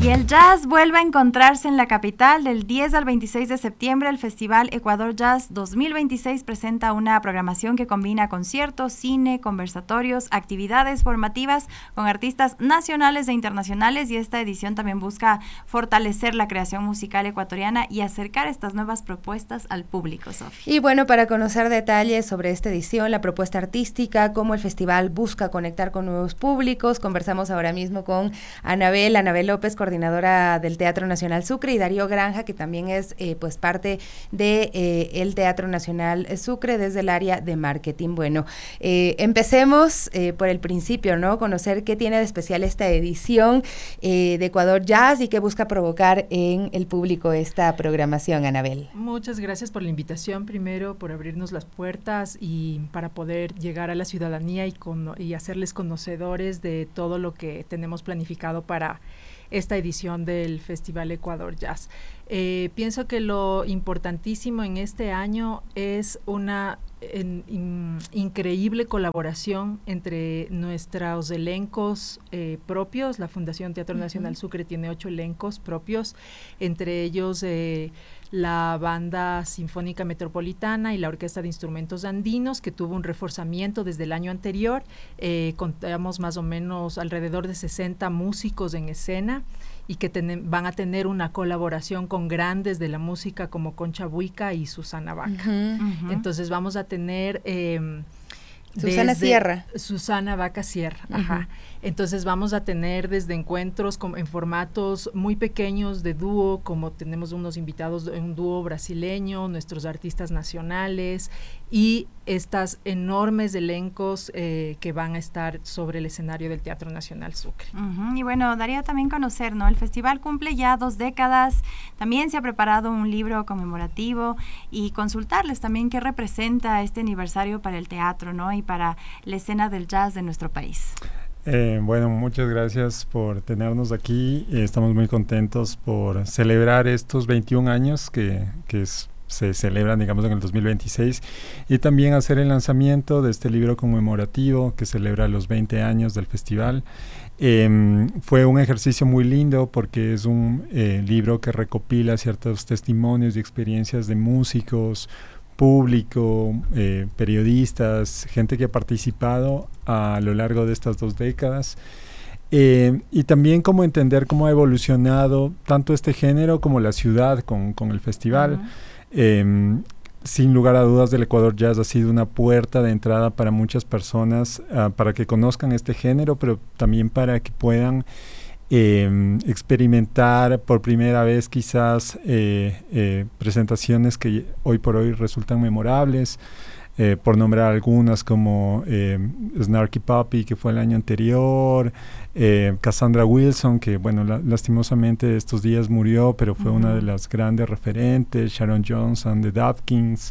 Y el jazz vuelve a encontrarse en la capital. Del 10 al 26 de septiembre, el Festival Ecuador Jazz 2026 presenta una programación que combina conciertos, cine, conversatorios, actividades formativas con artistas nacionales e internacionales, y esta edición también busca fortalecer la creación musical ecuatoriana y acercar estas nuevas propuestas al público, Sofía. Y bueno, para conocer detalles sobre esta edición, la propuesta artística, cómo el festival busca conectar con nuevos públicos, conversamos ahora mismo con Anabel López, coordinadora del Teatro Nacional Sucre, y Darío Granja, que también es pues parte de el Teatro Nacional Sucre desde el área de marketing. Bueno, empecemos por el principio, ¿no? Conocer qué tiene de especial esta edición de Ecuador Jazz y qué busca provocar en el público esta programación, Anabel. Muchas gracias por la invitación, primero por abrirnos las puertas y para poder llegar a la ciudadanía y hacerles conocedores de todo lo que tenemos planificado para esta edición del Festival Ecuador Jazz. Pienso que lo importantísimo en este año es una increíble colaboración entre nuestros elencos propios. La Fundación Teatro Nacional Sucre tiene 8 elencos propios, entre ellos la Banda Sinfónica Metropolitana y la Orquesta de Instrumentos Andinos, que tuvo un reforzamiento desde el año anterior. Contamos más o menos alrededor de 60 músicos en escena y que van a tener una colaboración con grandes de la música como Concha Buica y Susana Vaca. Entonces vamos a tener Susana Vaca Sierra, ajá. Entonces vamos a tener desde encuentros en formatos muy pequeños de dúo, como tenemos unos invitados en un dúo brasileño, nuestros artistas nacionales y estas enormes elencos que van a estar sobre el escenario del Teatro Nacional Sucre. Y bueno, daría también conocer, ¿no? El festival cumple ya 2 décadas, también se ha preparado un libro conmemorativo y consultarles también qué representa este aniversario para el teatro, ¿no? Y para la escena del jazz de nuestro país. Bueno, muchas gracias por tenernos aquí. Estamos muy contentos por celebrar estos 21 años que se celebran, digamos, en el 2026, y también hacer el lanzamiento de este libro conmemorativo que celebra los 20 años del festival. Fue un ejercicio muy lindo porque es un libro que recopila ciertos testimonios y experiencias de músicos, público, periodistas, gente que ha participado a lo largo de estas 2 décadas, y también cómo entender cómo ha evolucionado tanto este género como la ciudad con el festival. Sin lugar a dudas, el Ecuador Jazz ha sido una puerta de entrada para muchas personas, para que conozcan este género, pero también para que puedan experimentar por primera vez quizás presentaciones que hoy por hoy resultan memorables, por nombrar algunas como Snarky Puppy, que fue el año anterior, Cassandra Wilson, que bueno, lastimosamente estos días murió, pero fue una de las grandes referentes, Sharon Jones and the Dapkins,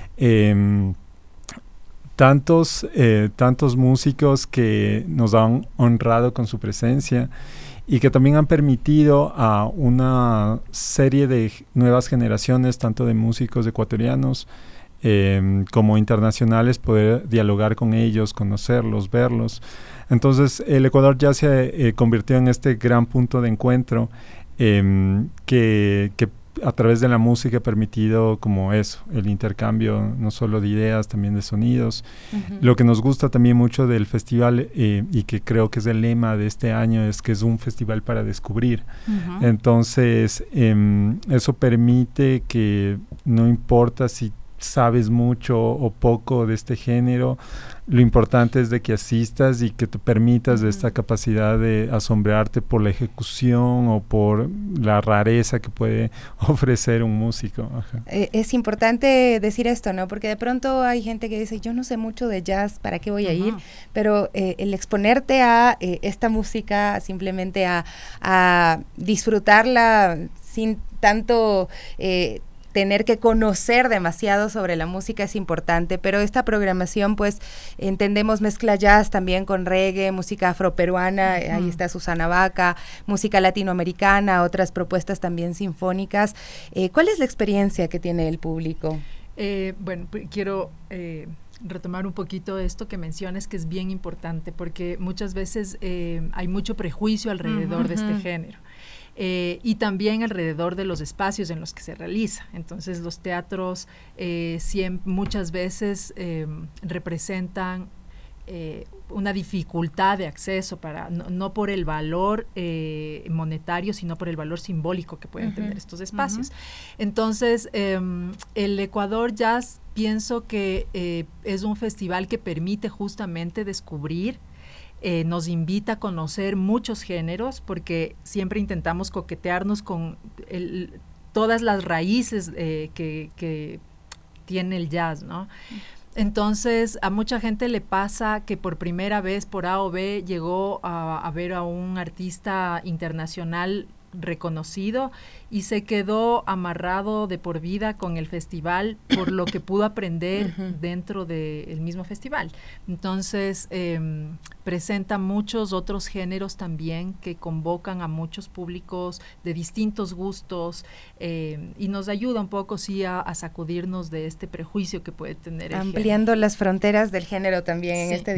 tantos músicos que nos han honrado con su presencia y que también han permitido a una serie de nuevas generaciones, tanto de músicos ecuatorianos como internacionales, poder dialogar con ellos, conocerlos, verlos. Entonces el Ecuador ya se convirtió en este gran punto de encuentro que a través de la música ha permitido como eso, el intercambio no solo de ideas, también de sonidos. Lo que nos gusta también mucho del festival y que creo que es el lema de este año es que es un festival para descubrir. Entonces eso permite que no importa si sabes mucho o poco de este género, lo importante es de que asistas y que te permitas de esta capacidad de asombrarte por la ejecución o por la rareza que puede ofrecer un músico. Es importante decir esto, ¿no? Porque de pronto hay gente que dice, yo no sé mucho de jazz, ¿para qué voy a ir? Pero el exponerte a esta música, simplemente a disfrutarla sin tanto tener que conocer demasiado sobre la música es importante, pero esta programación, pues, entendemos mezcla jazz también con reggae, música afroperuana, ahí está Susana Vaca, música latinoamericana, otras propuestas también sinfónicas. ¿Cuál es la experiencia que tiene el público? Bueno, quiero retomar un poquito esto que mencionas, que es bien importante, porque muchas veces hay mucho prejuicio alrededor de este género. y también alrededor de los espacios en los que se realiza. Entonces los teatros muchas veces representan una dificultad de acceso no por el valor monetario, sino por el valor simbólico que pueden tener estos espacios. Entonces, el Ecuador Jazz, pienso que es un festival que permite justamente descubrir, nos invita a conocer muchos géneros, porque siempre intentamos coquetearnos con todas las raíces que tiene el jazz, ¿no? Entonces, a mucha gente le pasa que por primera vez por A o B llegó a ver a un artista internacional reconocido y se quedó amarrado de por vida con el festival por lo que pudo aprender dentro del mismo festival. Entonces, presenta muchos otros géneros también que convocan a muchos públicos de distintos gustos, y nos ayuda un poco, sí, a sacudirnos de este prejuicio que puede tener el ampliando género. las fronteras del género también en este